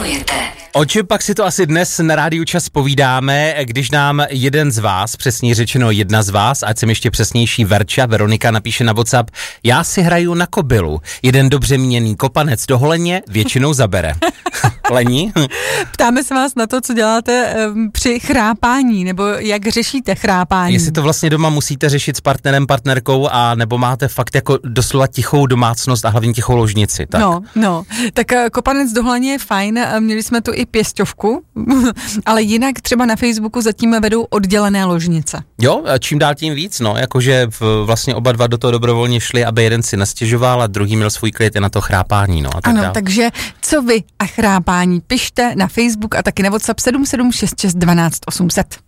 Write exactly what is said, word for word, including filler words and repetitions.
milujete. O čem pak si to asi dnes na Rádiu Čas povídáme, když nám jeden z vás, přesně řečeno jedna z vás, ať jsem ještě přesnější, Verča, Veronika napíše na WhatsApp, já si hraju na kobylu, jeden dobře míněný kopanec do holeně většinou zabere. Lení? Ptáme se vás na to, co děláte um, při chrápání, nebo jak řešíte chrápání. Jestli to vlastně doma musíte řešit s partnerem, partnerkou, a nebo máte fakt jako doslova tichou domácnost a hlavně tichou ložnici. Tak. No, no, tak kopanec do holeně je fajn, měli jsme tu i pěsťovku, ale jinak třeba na Facebooku zatím vedou oddělené ložnice. Jo, a čím dál tím víc, no, jakože vlastně oba dva do toho dobrovolně šli, aby jeden si nastěžoval a druhý měl svůj klid na to chrápání, no. A tak ano, dál. Takže co vy a chrápání, pište na Facebook a taky na WhatsApp sedm sedm šest šest dvanáct osm set.